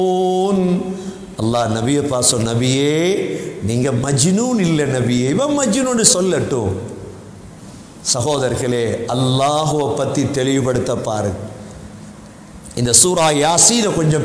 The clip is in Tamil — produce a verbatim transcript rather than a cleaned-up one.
அல்லாஹ் நபியை பாசோ, நபியே நீங்க மஜ்னூன் இல்லை நபியே, இவன் மஜ்னூன்னு சொல்லட்டும். சகோதரர்களே, அல்லாஹுவை பத்தி தெளிவுபடுத்த பாருங்க. இந்த சூரா யாசீனை கொஞ்சம்